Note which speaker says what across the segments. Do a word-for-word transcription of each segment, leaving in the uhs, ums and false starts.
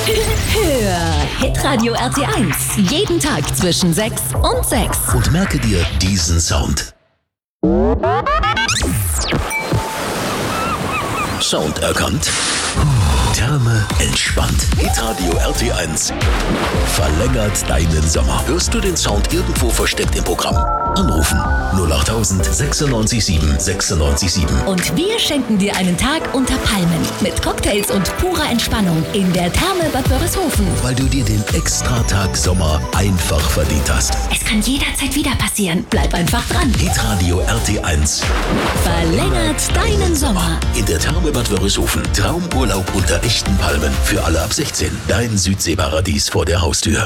Speaker 1: Hör Hitradio R T eins. Jeden Tag zwischen sechs und sechs.
Speaker 2: Und merke dir diesen Sound. Sound erkannt. Therme entspannt. Hitradio R T eins verlängert deinen Sommer. Hörst du den Sound irgendwo versteckt im Programm? Anrufen null achttausend sechsundneunzig sieben sechsundneunzig sieben.
Speaker 1: Und wir schenken dir einen Tag unter Palmen mit Cocktails und purer Entspannung in der Therme Bad Wörishofen.
Speaker 2: Weil du dir den Extratag Sommer einfach verdient hast.
Speaker 1: Es kann jederzeit wieder passieren. Bleib einfach dran.
Speaker 2: Hitradio R T eins
Speaker 1: verlängert deinen Sommer.
Speaker 2: In der Therme Bad Wörishofen. Traumurlaub unter echten Palmen für alle ab sechzehn. Dein Südseeparadies vor der Haustür.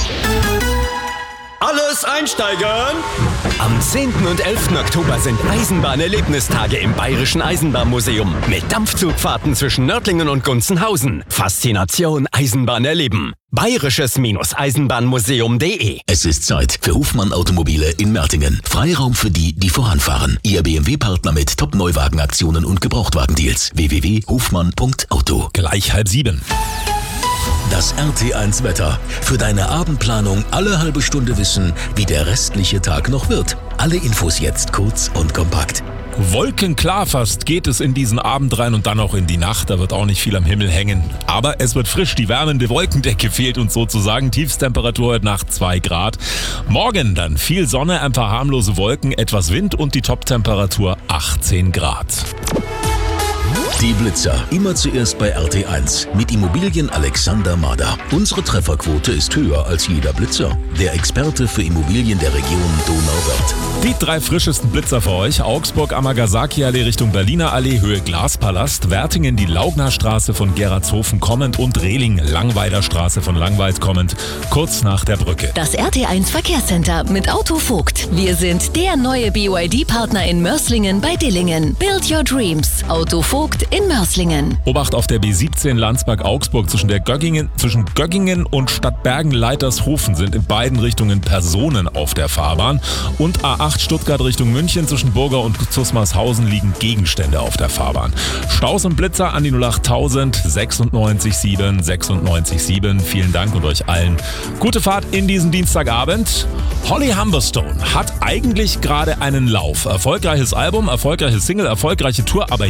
Speaker 3: Alles einsteigen!
Speaker 4: Am zehnten und elften Oktober sind Eisenbahnerlebnistage im Bayerischen Eisenbahnmuseum mit Dampfzugfahrten zwischen Nördlingen und Gunzenhausen. Faszination Eisenbahn erleben. Bayerisches-Eisenbahnmuseum punkt de.
Speaker 2: Es ist Zeit für Hofmann Automobile in Mertingen. Freiraum für die, die voranfahren. Ihr B M W-Partner mit Top-Neuwagenaktionen und Gebrauchtwagendeals. w w w punkt hofmann punkt auto.
Speaker 5: Gleich halb sieben.
Speaker 2: Das R T eins Wetter. Für deine Abendplanung alle halbe Stunde wissen, wie der restliche Tag noch wird. Alle Infos jetzt kurz und kompakt.
Speaker 5: Wolkenklar fast geht es in diesen Abend rein und dann auch in die Nacht. Da wird auch nicht viel am Himmel hängen. Aber es wird frisch. Die wärmende Wolkendecke fehlt uns sozusagen. Tiefstemperatur heute Nacht zwei Grad. Morgen dann viel Sonne, ein paar harmlose Wolken, etwas Wind und die Toptemperatur achtzehn Grad.
Speaker 2: Die Blitzer. Immer zuerst bei R T eins. Mit Immobilien Alexander Mader. Unsere Trefferquote ist höher als jeder Blitzer. Der Experte für Immobilien der Region Donauwörth.
Speaker 5: Die drei frischesten Blitzer für euch. Augsburg, Amagasakiallee Richtung Berliner Allee, Höhe Glaspalast. Wertingen, die Laugnerstraße von Gerardshofen kommend und Rehling, Langweiler Straße von Langweid kommend, kurz nach der Brücke.
Speaker 1: Das R T eins Verkehrscenter mit Autovogt. Wir sind der neue B Y D-Partner in Mörslingen bei Dillingen. Build your dreams. Autovogt in Mörslingen.
Speaker 5: Obacht auf der B siebzehn Landsberg-Augsburg zwischen der Göggingen, zwischen Göggingen und Stadtbergen-Leitershofen sind in beiden Richtungen Personen auf der Fahrbahn. Und A acht Stuttgart Richtung München zwischen Burger und Zusmarshausen liegen Gegenstände auf der Fahrbahn. Staus und Blitzer an die null achttausend sechsundneunzig sieben sechsundneunzig sieben. Vielen Dank und euch allen gute Fahrt in diesen Dienstagabend. Holly Humberstone hat eigentlich gerade einen Lauf. Erfolgreiches Album, erfolgreiche Single, erfolgreiche Tour, aber